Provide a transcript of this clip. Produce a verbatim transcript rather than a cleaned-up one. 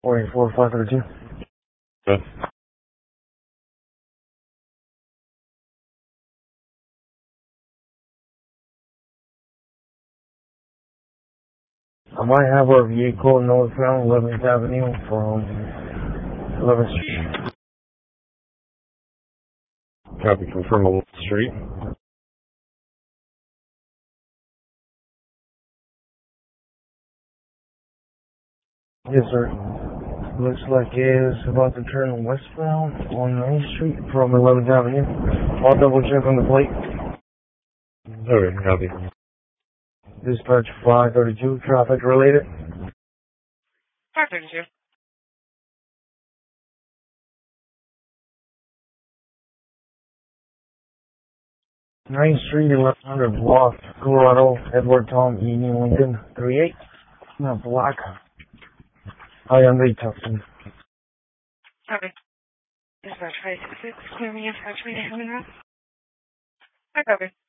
four eight four five three two. Good. I might have a vehicle northbound eleventh Avenue from eleventh Street. Copy, confirm eleventh Street. Yes, sir. Looks like it's about to turn westbound on Main Street from eleventh Avenue. I'll double check on the plate. Okay, copy. Dispatch five thirty-two, traffic related. five thirty-two. Ninth Street, eleven hundred block, Colorado, Edward Tom E. New Lincoln, three eight. Not black. I am the Tucson. Okay. Dispatch five six six, clear me in five three eight, how many now? I copy.